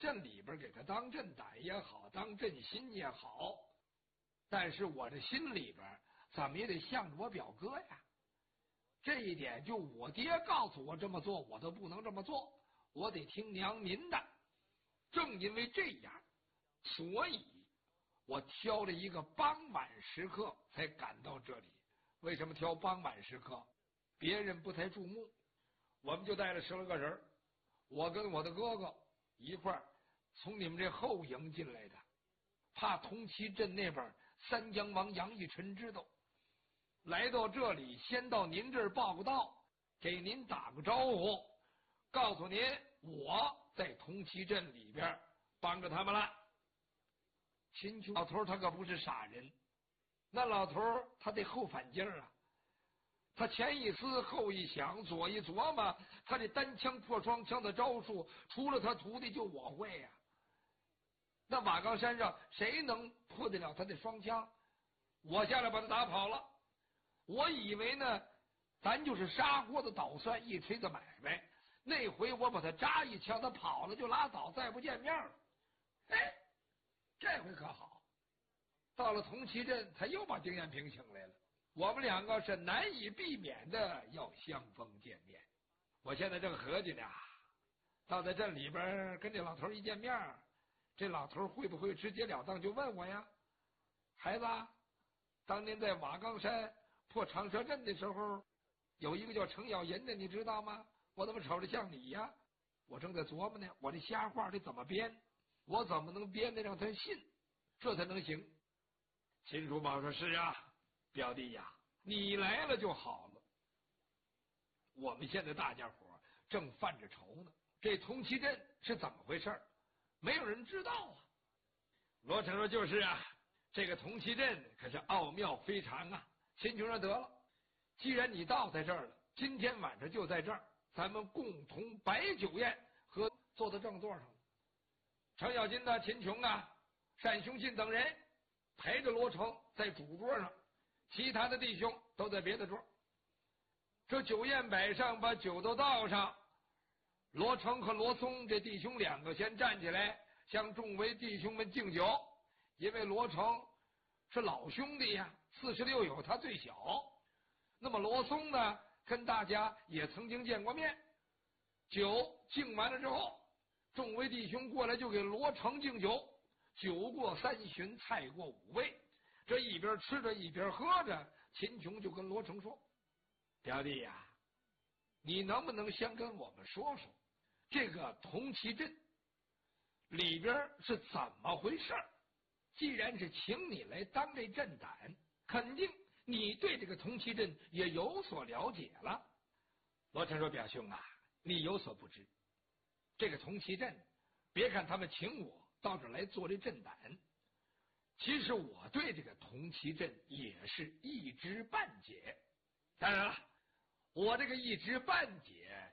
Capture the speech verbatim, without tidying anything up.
镇里边给他当镇胆也好，当镇心也好，但是我这心里边怎么也得向着我表哥呀。这一点就我爹告诉我这么做，我都不能这么做，我得听娘您的。正因为这样，所以我挑了一个傍晚时刻才赶到这里。为什么挑傍晚时刻？别人不太注目，我们就带了十来个人，我跟我的哥哥一块儿从你们这后营进来的，怕同齐镇那边三江王杨义臣知道，来到这里先到您这儿报个到，给您打个招呼，告诉您我在同齐镇里边帮着他们了。秦琼老头他可不是傻人，那老头他得后反劲儿啊，他前一思后一想左一琢磨，他这单枪破双枪的招数除了他徒弟就我会呀、啊。那瓦岗山上谁能破得了他的双枪？我下来把他打跑了。我以为呢咱就是砂锅子捣蒜一锤子买卖，那回我把他扎一枪他跑了就拉倒，再不见面了。哎，这回可好，到了同齐镇他又把丁彦平请来了，我们两个是难以避免的要相逢见面。我现在正合计呢，到在镇里边跟这老头一见面，这老头会不会直截了当就问我呀，孩子，当年在瓦岗山破长蛇阵的时候，有一个叫程咬银的，你知道吗？我怎么瞅着像你呀？我正在琢磨呢，我这瞎话得怎么编，我怎么能编得让他信，这才能行。秦叔宝说：“是啊，表弟呀，你来了就好了。我们现在大家伙正犯着愁呢，这同齐镇是怎么回事？没有人知道啊。”罗成说：“就是啊，这个同齐镇可是奥妙非常啊。”秦琼说：“得了，既然你到在这儿了，今天晚上就在这儿，咱们共同摆酒宴，和坐在正座上。程咬金呢、秦琼啊、单雄信等人陪着罗成在主桌上，其他的弟兄都在别的桌。这酒宴摆上，把酒都倒上。罗成和罗松这弟兄两个先站起来，向众位弟兄们敬酒。因为罗成是老兄弟呀，四十六有他最小。那么罗松呢，跟大家也曾经见过面。酒敬完了之后，众位弟兄过来就给罗成敬酒。酒过三巡，菜过五味，这一边吃着一边喝着，秦琼就跟罗成说：“表弟呀，你能不能先跟我们说说，这个同齐镇里边是怎么回事？既然是请你来当这镇胆，肯定你对这个同齐镇也有所了解了。”罗成说：“表兄啊，你有所不知，这个同齐镇，别看他们请我到这儿来做这镇胆，其实我对这个同齐镇也是一知半解。当然了，我这个一知半解